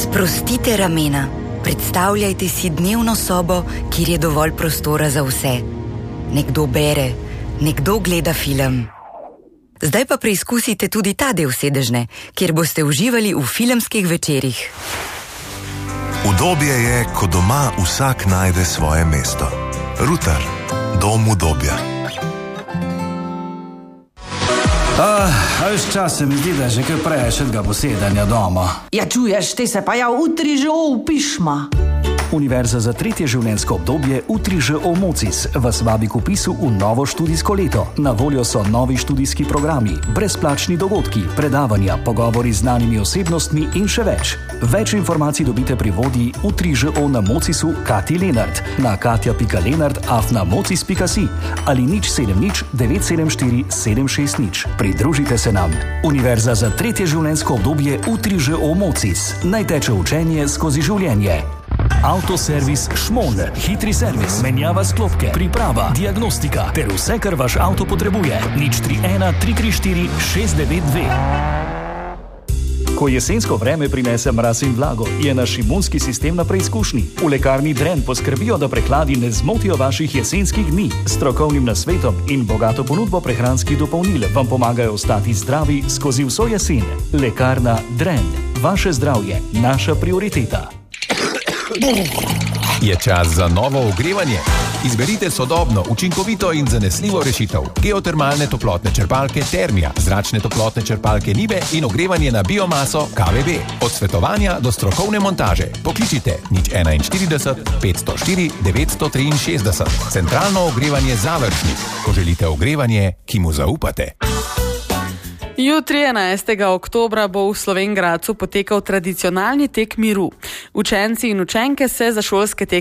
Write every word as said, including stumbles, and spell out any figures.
Sprostite ramena. Predstavljajte si dnevno sobo, kjer je dovolj prostora za vse. Nekdo bere, nekdo gleda film. Zdaj pa preizkusite tudi ta del sedežne, kjer boste uživali v filmskih večerih. Udobje je, ko doma vsak najde svoje mesto. Rutar, dom udobja. Ah, a veš čas se mi zdi, da je že kaj prejšetega posedanja doma. Ja, čuješ, te se pa ja utri že upišma. Univerza za tretje življenjsko obdobje U tri Ž O Mocis vas vabi k vpisu v novo študijsko leto. Na voljo so novi študijski programi, brezplačni dogodki, predavanja, pogovori z znanimi osebnostmi in še več. Več informacij dobite pri vodji U tri Ž O na Mocisu Kati Lenart na katja pika lenart afna mocis pika si ali nič sedem nič devet sedem štiri sedem šest nič. Pridružite se nam. Univerza za tretje življenjsko obdobje U tri Ž O Mocis. Naj teče učenje skozi življenje. Avtoservis Šmon, hitri servis, menjava sklopke, priprava, diagnostika ter vse, kar vaš avto potrebuje. nič tri ena tri tri štiri šest devet dve. Ko jesensko vreme prinese mraz in vlago, je naš imunski sistem na preizkušnji. V lekarni Dren poskrbijo, da prehladi ne zmotijo vaših jesenskih dni. S strokovnim nasvetom in bogato ponudbo prehranskih dopolnil vam pomagajo ostati zdravi skozi vso jesen. Lekarna Dren. Vaše zdravje, naša prioriteta. Je čas za novo ogrevanje? Izberite sodobno, učinkovito in zanesljivo rešitev. Geotermalne toplotne črpalke Termia, zračne toplotne črpalke Nibe in ogrevanje na biomaso K V B. Od svetovanja do strokovne montaže. Pokličite nič štiriinštirideset petsto štiri devetsto triinšestdeset. Centralno ogrevanje Završnik, ko želite ogrevanje, ki mu zaupate. Jutri, enajstega oktobra, bo v Slovenj Gradcu potekal tradicionalni tek miru. Učenci in učenke se za šolske tek